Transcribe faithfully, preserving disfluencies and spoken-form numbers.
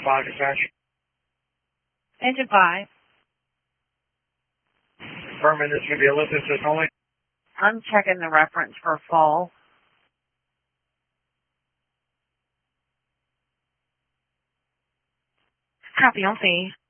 five, dispatch. Engine five. Vermin, this is going to be a lift assist only. I'm checking the reference for fall. Copy on scene.